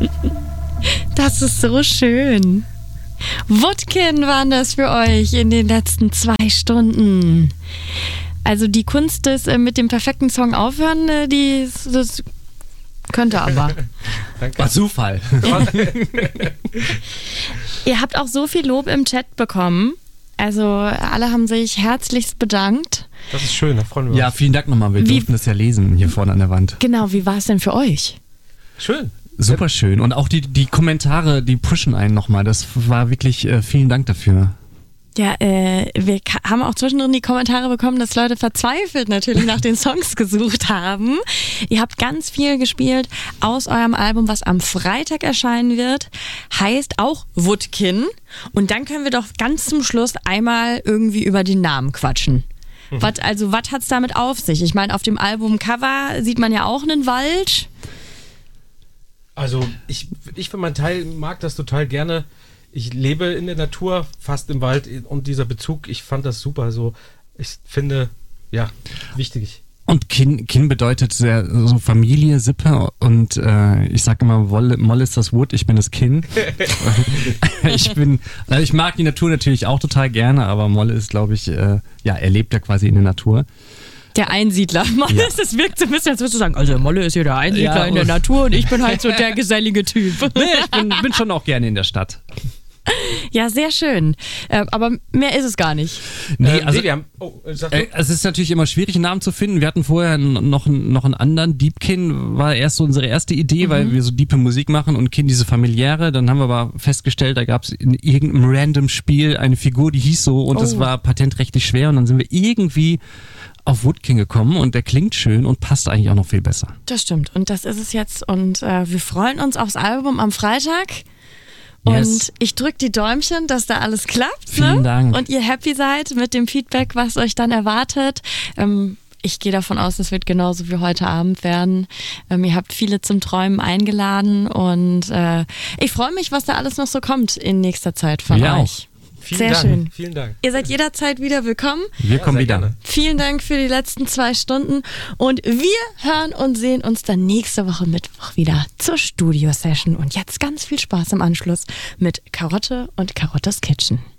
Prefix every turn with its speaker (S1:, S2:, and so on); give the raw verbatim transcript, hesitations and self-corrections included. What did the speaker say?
S1: Das ist so schön. Wutkin waren das für euch in den letzten zwei Stunden. Also die Kunst des äh, mit dem perfekten Song aufhören, äh, die das könnte aber.
S2: Danke. War Zufall.
S1: Ihr habt auch so viel Lob im Chat bekommen. Also alle haben sich herzlichst bedankt.
S3: Das ist schön, da freuen wir uns.
S2: Ja, vielen Dank nochmal. Wir
S1: Wie,
S2: durften das ja lesen hier vorne an der Wand.
S1: Genau, wie war es denn für euch?
S3: Schön.
S2: Super schön. Und auch die, die Kommentare, die pushen einen nochmal. Das war wirklich, äh, vielen Dank dafür.
S1: Ja, äh, wir ka- haben auch zwischendrin die Kommentare bekommen, dass Leute verzweifelt natürlich nach den Songs gesucht haben. Ihr habt ganz viel gespielt aus eurem Album, was am Freitag erscheinen wird. Heißt auch Wutkin. Und dann können wir doch ganz zum Schluss einmal irgendwie über den Namen quatschen. Mhm. Was, also, was hat's damit auf sich? Ich meine, auf dem Albumcover sieht man ja auch einen Wald.
S3: Also ich, ich für meinen Teil mag das total gerne. Ich lebe in der Natur, fast im Wald, und dieser Bezug, ich fand das super. So, ich finde, ja, wichtig.
S2: Und Kin, Kin bedeutet sehr, so Familie, Sippe, und äh, ich sage immer, Wolle, Moll ist das Wood, ich bin das Kin. ich bin, also ich mag die Natur natürlich auch total gerne, aber Molle ist, glaube ich, äh, ja, er lebt ja quasi in der Natur.
S1: Der Einsiedler. Molle, ja. Das wirkt so ein bisschen, als würdest du sagen, also Molle ist hier der Einsiedler ja, in der Natur und ich bin halt so der gesellige Typ.
S2: Nee, ich bin, bin schon auch gerne in der Stadt.
S1: Ja, sehr schön. Äh, aber mehr ist es gar nicht.
S2: Nee,
S3: ähm,
S2: also
S3: nee, wir haben, oh, sag du?
S2: äh, es ist natürlich immer schwierig, einen Namen zu finden. Wir hatten vorher noch, noch einen anderen. Deepkin war erst so unsere erste Idee, mhm. weil wir so diepe Musik machen und Kin diese familiäre. Dann haben wir aber festgestellt, da gab es in irgendeinem random Spiel eine Figur, die hieß so, und oh. das war patentrechtlich schwer, und dann sind wir irgendwie auf Wutkin gekommen, und der klingt schön und passt eigentlich auch noch viel besser.
S1: Das stimmt, und das ist es jetzt, und äh, wir freuen uns aufs Album am Freitag. Und yes. ich drücke die Däumchen, dass da alles klappt.
S2: Vielen
S1: ne?
S2: Dank.
S1: Und ihr happy seid mit dem Feedback, was euch dann erwartet. Ähm, ich gehe davon aus, es wird genauso wie heute Abend werden. Ähm, ihr habt viele zum Träumen eingeladen, und äh, ich freue mich, was da alles noch so kommt in nächster Zeit von
S2: ja,
S1: euch.
S3: Vielen
S1: Sehr
S3: Dank.
S1: schön.
S3: Vielen Dank.
S1: Ihr seid jederzeit wieder willkommen.
S2: Wir
S3: ja,
S2: kommen wieder.
S3: Gerne.
S1: Vielen Dank für die letzten zwei Stunden, und wir hören und sehen uns dann nächste Woche Mittwoch wieder zur Studio-Session, und jetzt ganz viel Spaß im Anschluss mit Karotte und Karottes Kitchen.